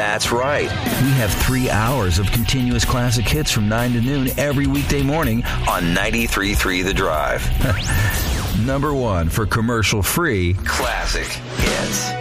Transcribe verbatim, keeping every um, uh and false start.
That's right. We have three hours of continuous classic hits from nine to noon every weekday morning On ninety-three point three The Drive. Number one for commercial-free Classic hits.